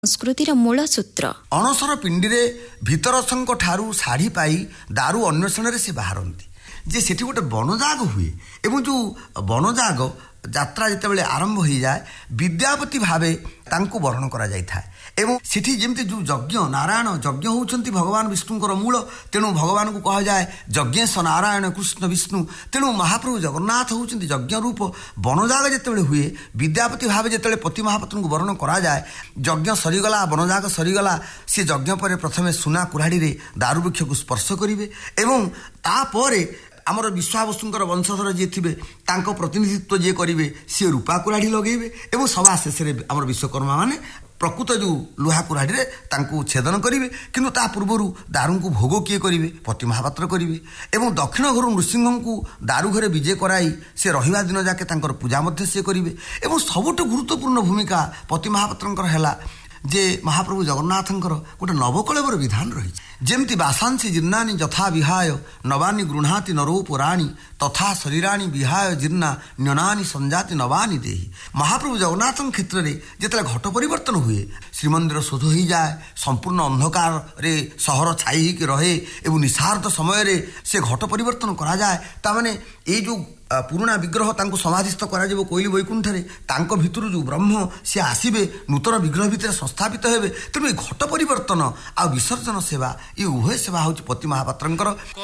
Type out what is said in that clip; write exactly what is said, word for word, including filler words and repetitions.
ସଂସ୍କୃତିର ମୂଳ ସୂତ୍ର। ଅଣସର ପିଣ୍ଡିରେ ଭିତରସଙ୍କ ଠାରୁ ଶାଢ଼ୀ ପାଇ ଦାରୁ ଅନ୍ୱେଷଣରେ ସେ ବାହାରନ୍ତି ଯେ ସେଠି ଗୋଟେ ବନଜାଗ ହୁଏ ଏବଂ ଯେଉଁ ବନଜାଗ ଯାତ୍ରା ଯେତେବେଳେ ଆରମ୍ଭ ହୋଇଯାଏ ବିଦ୍ୟାପତି ଭାବେ ତାଙ୍କୁ ବରଣ କରାଯାଇଥାଏ ଏବଂ ସେଠି ଯେମିତି ଯେଉଁ ଯଜ୍ଞ ନାରାୟଣ ଯଜ୍ଞ ହେଉଛନ୍ତି ଭଗବାନ ବିଷ୍ଣୁଙ୍କର ମୂଳ, ତେଣୁ ଭଗବାନଙ୍କୁ କୁହାଯାଏ ଯଜ୍ଞେଶ ନାରାୟଣ କୃଷ୍ଣ ବିଷ୍ଣୁ। ତେଣୁ ମହାପ୍ରଭୁ ଜଗନ୍ନାଥ ହେଉଛନ୍ତି ଯଜ୍ଞ ରୂପ। ବନଜାଗ ଯେତେବେଳେ ହୁଏ ବିଦ୍ୟାପତି ଭାବେ ଯେତେବେଳେ ପତି ମହାପାତ୍ରଙ୍କୁ ବରଣ କରାଯାଏ, ଯଜ୍ଞ ସରିଗଲା, ବନଜାଗ ସରିଗଲା, ସେ ଯଜ୍ଞ ପରେ ପ୍ରଥମେ ସୁନା କୁରାଢ଼ୀରେ ଦାରୁବୃକ୍ଷକୁ ସ୍ପର୍ଶ କରିବେ ଏବଂ ତାପରେ ଆମର ବିଶ୍ୱାବସୁଙ୍କର ବଂଶଧର ଯିଏ ଥିବେ ତାଙ୍କ ପ୍ରତିନିଧିତ୍ୱ ଯିଏ କରିବେ ସିଏ ରୂପା କୁରାଢ଼ୀ ଲଗେଇବେ ଏବଂ ସଭା ଶେଷରେ ଆମର ବିଶ୍ୱକର୍ମା ମାନେ ପ୍ରକୃତ ଯେଉଁ ଲୁହା କୁରାଢ଼ୀରେ ତାଙ୍କୁ ଛେଦନ କରିବେ। କିନ୍ତୁ ତା ପୂର୍ବରୁ ଦାରୁଙ୍କୁ ଭୋଗ କିଏ କରିବେ? ପତି ମହାପାତ୍ର କରିବେ ଏବଂ ଦକ୍ଷିଣ ଘରୁ ନୃସିଂହଙ୍କୁ ଦାରୁ ଘରେ ବିଜେ କରାଇ ସେ ରହିବା ଦିନ ଯାକେ ତାଙ୍କର ପୂଜା ମଧ୍ୟ ସେ କରିବେ। ଏବଂ ସବୁଠୁ ଗୁରୁତ୍ୱପୂର୍ଣ୍ଣ ଭୂମିକା ପତି ମହାପାତ୍ରଙ୍କର ହେଲା ଯେ ମହାପ୍ରଭୁ ଜଗନ୍ନାଥଙ୍କର ଗୋଟେ ନବକଳେବର ବିଧାନ ରହିଛି। ଯେମିତି ବାସାଂଶୀ ଜୀର୍ଣ୍ଣାନି ଯଥା ବିହାୟ ନବାନି ଗୃହାତି ନରୋପରାଣୀ ତଥା ଶରୀରାଣୀ ବିହାୟ ଜୀର୍ଣ୍ଣା ନ୍ୟନାନି ସଞ୍ଜାତି ନବାନି ଦେହି। ମହାପ୍ରଭୁ ଜଗନ୍ନାଥଙ୍କ କ୍ଷେତ୍ରରେ ଯେତେବେଳେ ଘଟ ପରିବର୍ତ୍ତନ ହୁଏ, ଶ୍ରୀମନ୍ଦିର ଶୋଧ ହୋଇଯାଏ, ସମ୍ପୂର୍ଣ୍ଣ ଅନ୍ଧକାରରେ ସହର ଛାଇ ହେଇକି ରହେ ଏବଂ ନିଶାର୍ଦ୍ଧ ସମୟରେ ସେ ଘଟ ପରିବର୍ତ୍ତନ କରାଯାଏ। ତାମାନେ ଏଇ ଯେଉଁ ପୁରୁଣା ବିଗ୍ରହ ତାଙ୍କୁ ସମାଧିସ୍ଥ କରାଯିବ କୋଇଲି ବୈକୁଣ୍ଠରେ, ତାଙ୍କ ଭିତରୁ ଯେଉଁ ବ୍ରହ୍ମ ସିଏ ଆସିବେ ନୂତନ ବିଗ୍ରହ ଭିତରେ ସଂସ୍ଥାପିତ ହେବେ। ତେଣୁ ଏ ଘଟ ପରିବର୍ତ୍ତନ ଆଉ ବିସର୍ଜନ ସେବା ଏ ଉଭୟ ସେବା ହେଉଛି ପତି ମହାପାତ୍ରଙ୍କର।